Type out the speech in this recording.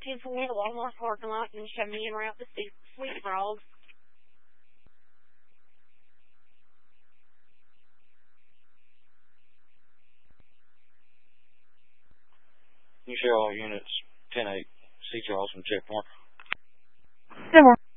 10 for the Walmart parking lot and show me around the Sweet Frog. You show all units 10-8, C. Charles from checkpoint. 10-4.